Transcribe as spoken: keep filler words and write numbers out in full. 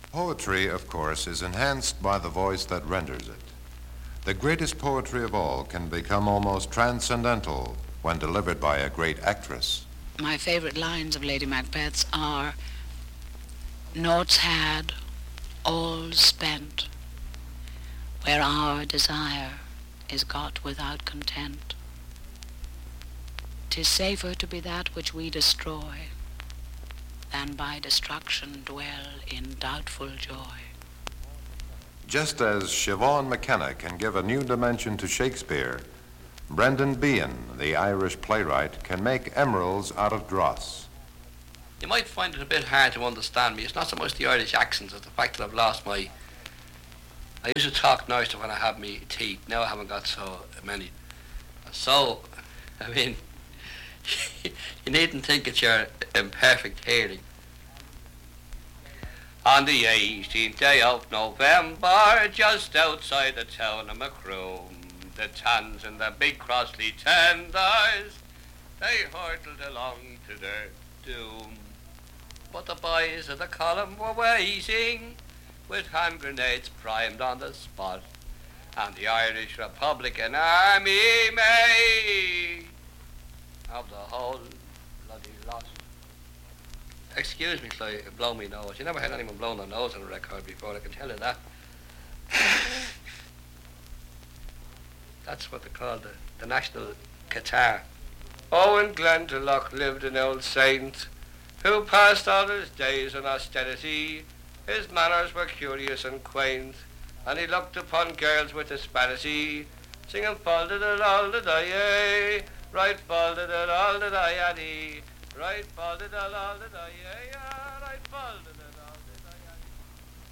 Poetry, of course, is enhanced by the voice that renders it. The greatest poetry of all can become almost transcendental when delivered by a great actress. My favorite lines of Lady Macbeth's are, "Naught's had, all's spent, where our desire is got without content. 'Tis safer to be that which we destroy than by destruction dwell in doubtful joy." Just as Siobhan McKenna can give a new dimension to Shakespeare, Brendan Behan, the Irish playwright, can make emeralds out of dross. You might find it a bit hard to understand me. It's not so much the Irish accents as the fact that I've lost my... I used to talk nicer when I had my teeth. Now I haven't got so many. So, I mean, you needn't think it's your imperfect hearing. On the eighteenth day of November, just outside the town of Macroom, the tans and the big Crossley tenders, they hurtled along to their doom. But the boys of the column were waiting, with hand grenades primed on the spot, and the Irish Republican Army made of the whole bloody lot. Excuse me, Clive, blow me nose. You never had anyone blow their nose on a record before, I can tell you that. That's what they call the, the national catarrh. Owen Glendalough lived an old saint who passed all his days in austerity. His manners were curious and quaint, and he looked upon girls with asperity, singing folded it all the day, right folded it all the day, right folded it all the day.